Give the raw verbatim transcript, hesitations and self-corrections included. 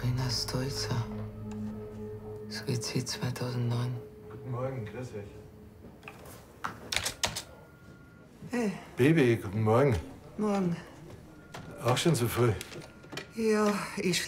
Sabrina Stoica. Suizid zweitausendneun. Guten Morgen, grüß euch. Hey. Baby, guten Morgen. Morgen. Auch schon so früh? Ja, ich